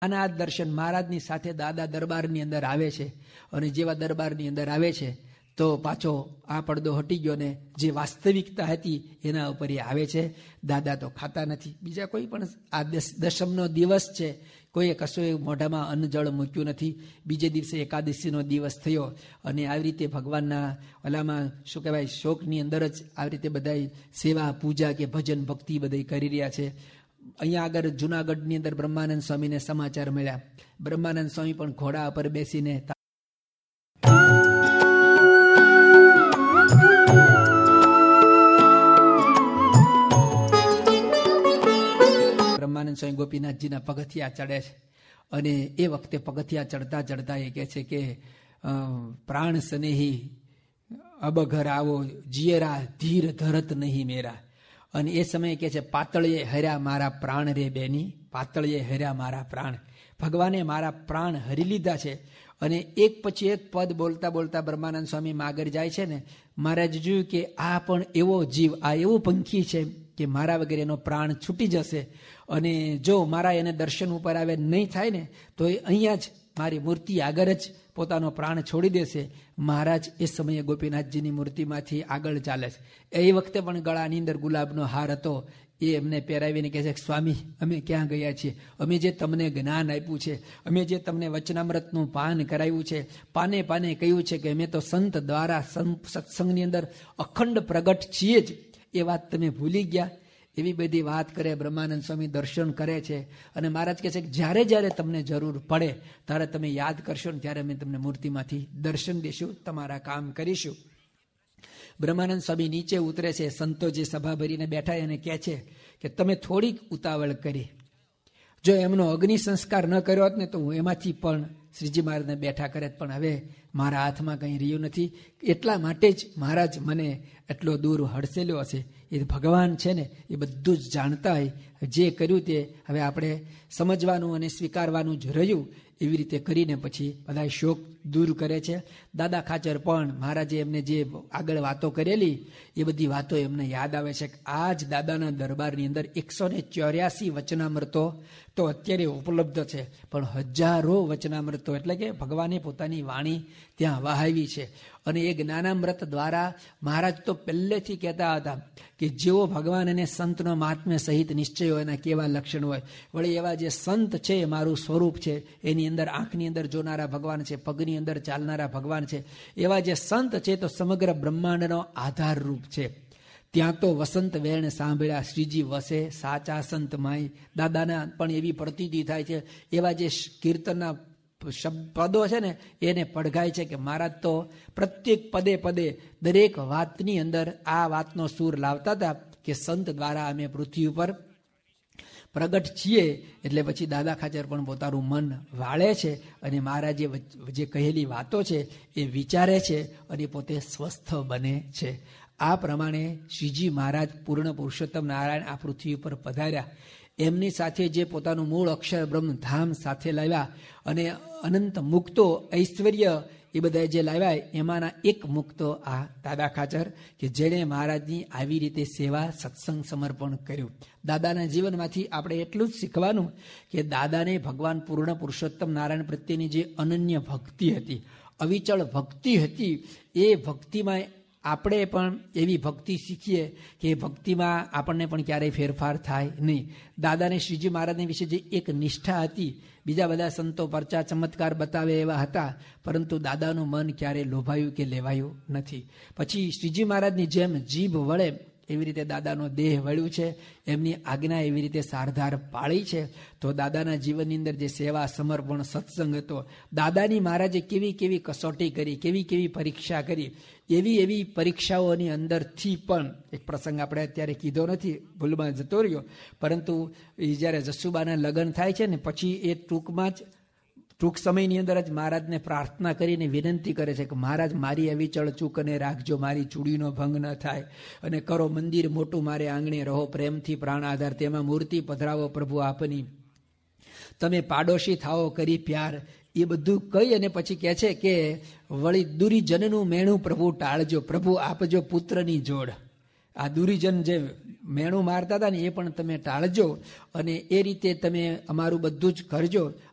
આના દર્શન મહારાજની સાથે દાદા દરબારની અંદર આવે છે, અને જેવા દરબારની અંદર આવે છે તો પાછો આ પડદો હટી ગયો ને જે વાસ્તવિકતા હતી એના ઉપર એ આવે છે. દાદા તો ખાતા નથી, બીજા કોઈ પણ આ દશમનો દિવસ છે, કોઈએ કશું મોઢામાં અન્ન જળ મૂક્યું નથી. બીજે દિવસે એકાદશીનો દિવસ થયો અને આવી રીતે ભગવાનના ઓલામાં શું કહેવાય શોકની અંદર જ આવી રીતે બધા સેવા પૂજા કે ભજન ભક્તિ બધા કરી રહ્યા છે. અહીંયા આગળ જુનાગઢની અંદર બ્રહ્માનંદ સ્વામીને સમાચાર મળ્યા. બ્રહ્માનંદ સ્વામી પણ ઘોડા પર બેસીને બ્રહ્માનંદ સ્વામી ગોપીનાથજીના પગથિયા ચડે છે, અને એ વખતે પગથિયા ચડતા ચડતા એ કહે છે કે પ્રાણ સ્નેહી અબ ઘર આવો જીયરા ધીર ધરત નહીં મેરા. અને એ સમયે કહે છે પાતળીએ હર્યા મારા પ્રાણ રે બેની, પાતળીએ હર્યા મારા પ્રાણ. ભગવાને મારા પ્રાણ હરી લીધા છે. અને એક પછી એક પદ બોલતા બોલતા બ્રહ્માનંદ સ્વામી આગળ જાય છે ને, મહારાજ જોયું કે આ પણ એવો જીવ, આ એવું પંખી છે કે મારા વગેરે એનો પ્રાણ છૂટી જશે, અને જો મારા એને દર્શન ઉપર આવે નહીં થાય ને તો એ અહીંયા જ મારી મૂર્તિ આગળ જ પોતાનો પ્રાણ છોડી દેશે. મહારાજ એ સમયે ગોપીનાથજીની મૂર્તિમાંથી આગળ ચાલે છે. એ વખતે પણ ગળાની અંદર ગુલાબનો હાર હતો, એ એમને પહેરાવીને કહે છે સ્વામી અમે ક્યાં ગયા છીએ, અમે જે તમને જ્ઞાન આપ્યું છે, અમે જે તમને વચનામૃતનું પાન કરાવ્યું છે, પાને પાને કહ્યું છે કે અમે તો સંત દ્વારા સત્સંગની અંદર અખંડ પ્રગટ છીએ જ, એ વાત તમે ભૂલી ગયા. એવી બધી વાત કરે. બ્રહ્માનંદ સ્વામી દર્શન કરે છે, અને મહારાજ કહે છે કે જ્યારે જ્યારે તમને જરૂર પડે ત્યારે તમે યાદ કરશો ને ત્યારે અમે તમને મૂર્તિમાંથી દર્શન દઈશું, તમારા કામ કરીશું. બ્રહ્માનંદ સ્વામી નીચે ઉતરે છે. સંતો જે સભા ભરીને બેઠા એને કહે છે કે તમે થોડીક ઉતાવળ કરી, જો એમનો અગ્નિ સંસ્કાર ન કર્યો હોત ને તો હું એમાંથી પણ શ્રીજી મહારાજને બેઠા કરે, પણ હવે મારા હાથમાં કંઈ રહ્યું નથી, એટલા માટે જ મહારાજ મને એટલો દૂર હડસેલ્યો હશે. એ ભગવાન છે ને એ બધું જ જાણતા હોય, જે કર્યું તે હવે આપણે સમજવાનું અને સ્વીકારવાનું જ રહ્યું. એવી રીતે કરીને પછી બધા શોક દૂર કરે છે. દાદા ખાચર પણ મહારાજે એમને જે આગળ વાતો કરેલી એ બધી વાતો એમને યાદ આવે છે. આ જ દાદાના દરબારની અંદર 184 વચનામૃતો તો અત્યારે ઉપલબ્ધ છે, પણ હજારો વચનામૃતો એટલે કે ભગવાને પોતાની વાણી ત્યાં વહાવી છે. અને એ જ્ઞાનામૃત દ્વારા મહારાજ તો પહેલેથી કહેતા હતા કે જેવો ભગવાન અને સંતનો મહાત્મ્ય સહિત નિશ્ચય હોય એના કેવા લક્ષણ હોય. વળી એવા જે સંત છે એ મારું સ્વરૂપ છે, એની અંદર આંખની અંદર જોનારા ભગવાન છે, પગની અંદર ચાલનારા ભગવાન છે. એવા જે સંત છે તો સમગ્ર બ્રહ્માંડનો આધાર રૂપ છે. ત્યાં તો વસંત વેણ સાંભળ્યા શ્રીજી વસે સાચા સંત માય. દાદાના પણ એવી પ્રતીતિ થાય છે. એવા જે કીર્તનના પદો છે ને એને પડઘાય છે કે મહારાજ તો પ્રત્યેક પદે પદે દરેક વાતની અંદર આ વાતનો સૂર લાવતા હતા કે સંત દ્વારા અમે પૃથ્વી ઉપર પ્રગટ છીએ. એટલે પછી દાદા ખાચર પણ પોતાનું મન વાળે છે, અને મહારાજે જે કહેલી વાતો છે એ વિચારે છે, અને પોતે સ્વસ્થ બને છે. આ પ્રમાણે શ્રીજી મહારાજ પૂર્ણ પુરુષોત્તમ નારાયણ આ પૃથ્વી ઉપર પધાર્યા. એમની સાથે જે પોતાનું મૂળ અક્ષર બ્રહ્મધામ સાથે લાવ્યા, અને અનંત મુક્તો ઐશ્વર્ય એ બધા જે લાવ્યા એમાંના એક મુક્તો આ દાદા ખાચર કે જેણે મહારાજની આવી રીતે સેવા સત્સંગ સમર્પણ કર્યું. દાદાના જીવનમાંથી આપણે એટલું જ શીખવાનું કે દાદાને ભગવાન પૂર્ણ પુરુષોત્તમ નારાયણ પ્રત્યેની જે અનન્ય ભક્તિ હતી, અવિચળ ભક્તિ હતી, એ ભક્તિમાં આપણે પણ એવી ભક્તિ શીખીએ કે ભક્તિમાં આપણને પણ ક્યારેય ફેરફાર થાય નહીં. દાદાને શ્રીજી મહારાજની વિશે જે એક નિષ્ઠા હતી, બીજા બધા સંતો પરચા ચમત્કાર બતાવે એવા હતા, પરંતુ દાદાનું મન ક્યારેય લોભાયું કે લેવાયું નથી. પછી શ્રીજી મહારાજની જેમ જીભ વળે એવી રીતે દાદાનો દેહ વળ્યું છે, એમની આજ્ઞા એવી રીતે સારધાર પાળી છે. તો દાદાના જીવનની અંદર જે સેવા સમર્પણ સત્સંગ હતો, દાદાની મહારાજે કેવી કેવી કસોટી કરી, કેવી કેવી પરીક્ષા કરી, એવી પરીક્ષાઓની અંદરથી પણ એક પ્રસંગ આપણે અત્યારે કીધો નથી, ભૂલમાં જતો રહ્યો, પરંતુ જ્યારે જસુબાના લગ્ન થાય છે ને પછી એ ટૂંક સમયની અંદર જ મહારાજને પ્રાર્થના કરીને વિનંતી કરે છે કે મહારાજ મારી અવિચળ ચૂક અને રાખજો, મારી ચૂડીનો ભંગ ન થાય, અને કરો મંદિર મોટું મારે આંગણે, રહો પ્રેમથી પ્રાણ આધાર, તેમાં મૂર્તિ પધરાવો પ્રભુ આપની, તમે પાડોશી થાઓ કરી પ્યાર. એ બધું કહી અને પછી કહે છે કે વળી દુરીજનનું મેણું પ્રભુ ટાળજો, પ્રભુ આપજો પુત્રની જોડ. આ દુરીજન જે મેણું મારતા હતા ને એ પણ તમે ટાળજો, અને એ રીતે તમે અમારું બધું જ કરજો.